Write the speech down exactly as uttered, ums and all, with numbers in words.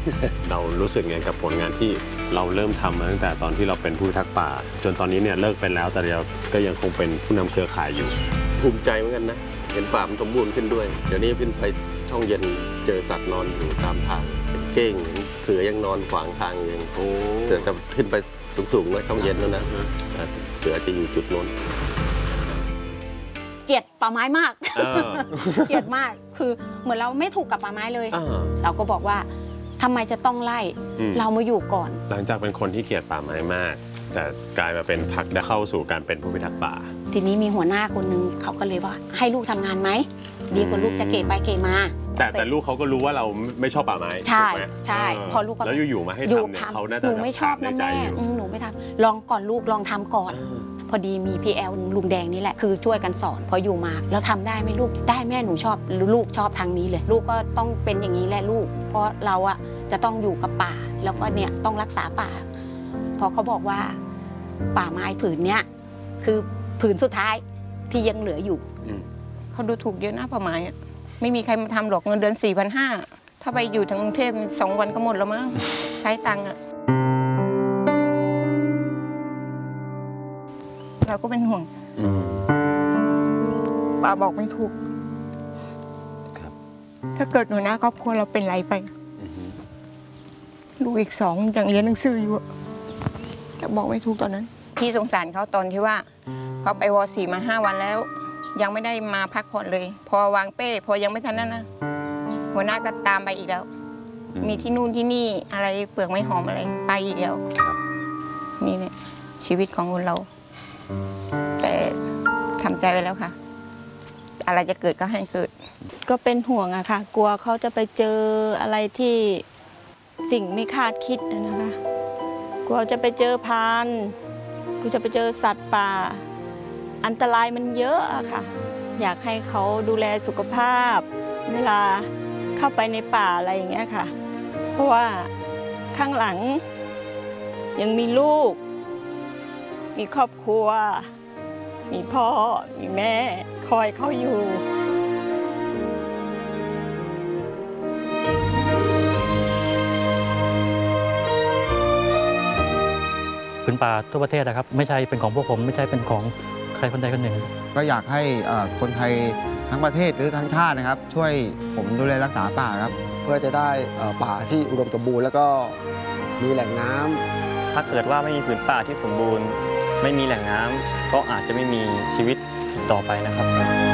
เรารู้สึกไงกับผลงานที่เราเริ่มทำมาตั้งแต่ตอนที่เราเป็นผู้พิทักษ์ป่าจนตอนนี้เนี่ยเลิกไปแล้วแต่เราก็ยังคงเป็นผู้นำเครือข่ายอยู่ภูมิใจเหมือนกันนะเห็นป่ามันสมบูรณ์ขึ้นด้วยเดี๋ยวนี้ขึ้นไปช่องเย็นเจอสัตว์นอนอยู่ตามทางเป็นเก้งเสือยังนอนขวางทางอย่างโอ้เสือจะขึ้นไปสูงๆนะช่องเย็นแล้วนะเสือจะอยู่จุดโน้นเกลียดป่าไม้มากเกลียดมากคือเหมือนเราไม่ถูกกับป่าไม้เลยเราก็บอกว่าทำไมจะต้องไล่เรามาอยู่ก่อนหลังจากเป็นคนที่เกลียดป่าไม้มากแต่กลายมาเป็นพักได้เข้าสู่การเป็นผู้พิทักษ์ป่าทีนี้มีหัวหน้าคนนึงเขาก็เลยว่าให้ลูกทำงานไหมดีกว่าลูกจะเกะไปเกะมาแต่แต่ลูกเขาก็รู้ว่าเราไม่ชอบป่าไม้ใช่ใช่พอลูกก็แล้วอยู่ๆมาให้ทำเนี่ยเขาน่าจะหนูไม่ชอบนะแม่หนูไม่ทำลองก่อนลูกลองทำก่อนพอดีมีพี่แอลลุงแดงนี่แหละคือช่วยกันสอนพออยู่มาแล้วทำได้ไหมลูกได้แม่หนูชอบลูกชอบทางนี้เลยลูกก็ต้องเป็นอย่างนี้แหละลูกเพราะเราอะจะต้องอยู่กับป่าแล้วก็เนี่ยต้องรักษาป่าพอเขาบอกว่าป่าไม้ผืนเนี้ยคือผืนสุดท้ายที่ยังเหลืออยู่เขาดูถูกเยอะนะป่าไม้อะไม่มีใครมาทำหรอกเงินเดือนสี่พันห้าถ้าไปอยู่ทางกรุงเทพสองวันก็หมดแล้วมั้งใช้ตังค์อะเราก็เป็นห่วงป้าบอกไม่ถูกถ้าเกิดหนูนะครอบครัวเราเป็นไรไปลูกอีกสองยังเรียนหนังสืออยู่แต่บอกไม่ถูกตอนนั้นพี่สงสารเขาตอนที่ว่าเขาไปวอสี่มาห้าวันแล้วยังไม่ได้มาพักผ่อนเลยพอวางเป้พอยังไม่ทันนั้นนะหัวหน้าก็ตามไปอีกแล้วมีที่นู่นที่นี่อะไรเปลือกไม้หอมอะไรไปอีกแล้วนี่เนี่ยชีวิตของคนเราแต่ทำใจไว้แล้วค่ะอะไรจะเกิดก็ให้เกิดก็เป็นห่วงอะค่ะกลัวเขาจะไปเจออะไรที่สิ่งไม่คาดคิดนะคะกลัวจะไปเจอพรานกลัวจะไปเจอสัตว์ป่าอันตรายมันเยอะอะค่ะอยากให้เขาดูแลสุขภาพเวลาเข้าไปในป่าอะไรอย่างเงี้ยค่ะเพราะว่าข้างหลังยังมีลูกมีครอบครัวมีพ่อมีแม่คอยเขาอยู่ผืนป่าทั่วประเทศนะครับไม่ใช่เป็นของพวกผมไม่ใช่เป็นของใครคนใดคนหนึ่งก็อยากให้คนไทยทั้งประเทศหรือทั้งชาตินะครับช่วยผมดูแลรักษาป่าครับเพื่อจะได้ป่าที่อุดมสมบูรณ์แล้วก็มีแหล่งน้ำถ้าเกิดว่าไม่มีผืนป่าที่สมบูรณ์ไม่มีแหล่งน้ำก็อาจจะไม่มีชีวิตต่อไปนะครับ